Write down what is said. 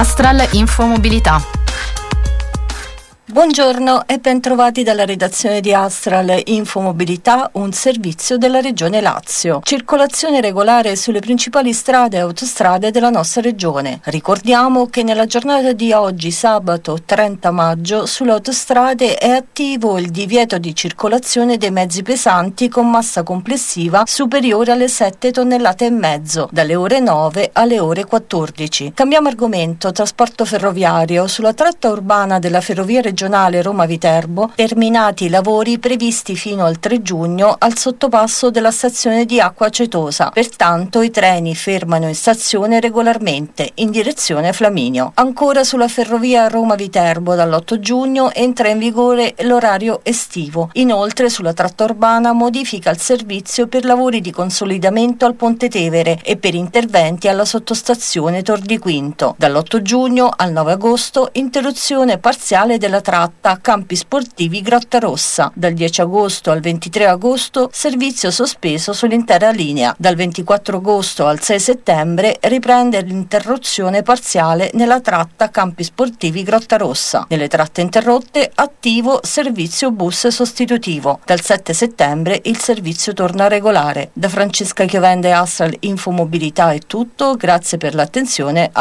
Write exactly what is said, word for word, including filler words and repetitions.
Astral Infomobilità. Buongiorno e bentrovati dalla redazione di Astral Infomobilità, un servizio della Regione Lazio. Circolazione regolare sulle principali strade e autostrade della nostra regione. Ricordiamo che nella giornata di oggi, sabato trenta maggio, sulle autostrade è attivo il divieto di circolazione dei mezzi pesanti con massa complessiva superiore alle sette tonnellate e mezzo, dalle ore nove alle ore quattordici. Cambiamo argomento: trasporto ferroviario. Sulla tratta urbana della ferrovia regionale Roma-Viterbo, terminati i lavori previsti fino al tre giugno al sottopasso della stazione di Acqua Acetosa. Pertanto i treni fermano in stazione regolarmente in direzione Flaminio. Ancora sulla ferrovia Roma-Viterbo, dall'otto giugno entra in vigore l'orario estivo. Inoltre sulla tratta urbana modifica il servizio per lavori di consolidamento al Ponte Tevere e per interventi alla sottostazione Tor di Quinto. Dall'otto giugno al nove agosto interruzione parziale della tratta Campi Sportivi Grottarossa. Dal dieci agosto al ventitré agosto servizio sospeso sull'intera linea. Dal ventiquattro agosto al sei settembre riprende l'interruzione parziale nella tratta Campi Sportivi Grottarossa. Nelle tratte interrotte attivo servizio bus sostitutivo. Dal sette settembre il servizio torna regolare. Da Francesca Chiovende Astral Infomobilità è tutto, grazie per l'attenzione.